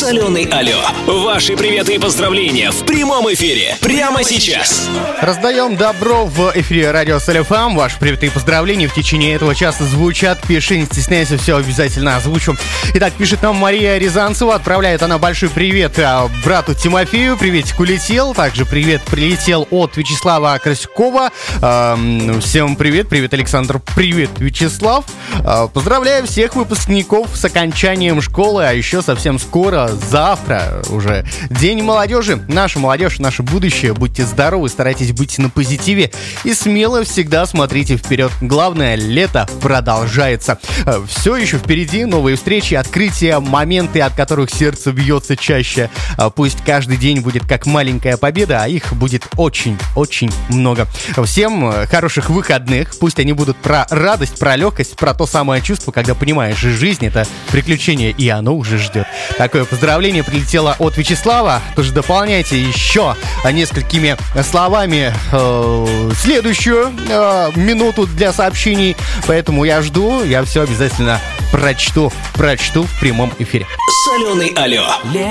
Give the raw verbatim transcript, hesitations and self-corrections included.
Соленый алло. Ваши приветы и поздравления в прямом эфире прямо сейчас. Раздаем добро в эфире радио Соль эф эм. Ваши приветы и поздравления в течение этого часа звучат. Пиши, не стесняйся, все обязательно озвучу. Итак, пишет нам Мария Рязанцева. Отправляет она большой привет брату Тимофею. Приветик улетел. Также привет прилетел от Вячеслава Красюкова. Всем привет. Привет, Александр. Привет, Вячеслав. Поздравляю всех выпускников с окончанием школы. А еще совсем скоро, завтра уже День молодежи. Наша молодежь, наше будущее. Будьте здоровы, старайтесь быть на позитиве и смело всегда смотрите вперед. Главное, лето продолжается. Все еще впереди, новые встречи, открытия, моменты, от которых сердце бьется чаще. Пусть каждый день будет как маленькая победа, а их будет очень-очень много. Всем хороших выходных. Пусть они будут про радость, про легкость, про то самое чувство, когда понимаешь, жизнь — это приключение, и оно уже ждет. Такое поздравление прилетело от Вячеслава. Тоже дополняйте еще несколькими словами э, следующую э, минуту для сообщений. Поэтому я жду, я все обязательно прочту, прочту в прямом эфире. Соленый алло.